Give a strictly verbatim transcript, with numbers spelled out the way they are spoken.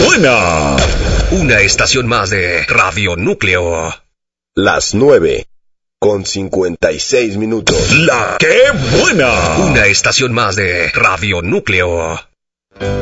buena! Una estación más de Radio Núcleo. Las nueve, con cincuenta y seis minutos. ¡La qué buena! Una estación más de Radio Núcleo.